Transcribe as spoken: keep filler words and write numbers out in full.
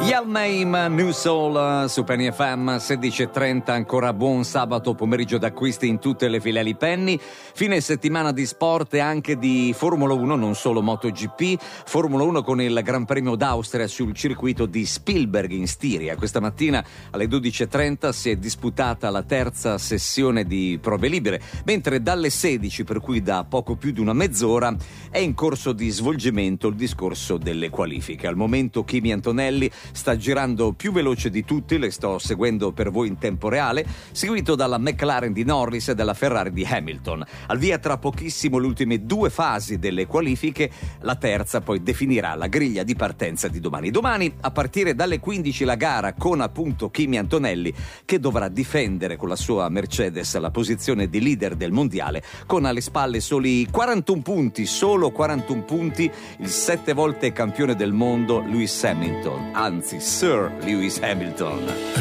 Yell Name, New Soul su Penny F M, sedici e trenta, ancora buon sabato pomeriggio d'acquisti in tutte le filiali Penny. Fine settimana di sport e anche di Formula uno, non solo MotoGP. Formula uno con il Gran Premio d'Austria sul circuito di Spielberg in Stiria. Questa mattina alle dodici e trenta si è disputata la terza sessione di prove libere, mentre dalle sedici, per cui da poco più di una mezz'ora, è in corso di svolgimento il discorso delle qualifiche. Al momento Kimi Antonelli sta girando più veloce di tutti, le sto seguendo per voi in tempo reale, seguito dalla McLaren di Norris e dalla Ferrari di Hamilton. Al via tra pochissimo le ultime due fasi delle qualifiche, la terza poi definirà la griglia di partenza di domani. Domani a partire dalle quindici la gara con appunto Kimi Antonelli, che dovrà difendere con la sua Mercedes la posizione di leader del mondiale, con alle spalle soli quarantuno punti, solo quarantuno punti, il sette volte campione del mondo Lewis Hamilton, anzi Sir Lewis Hamilton.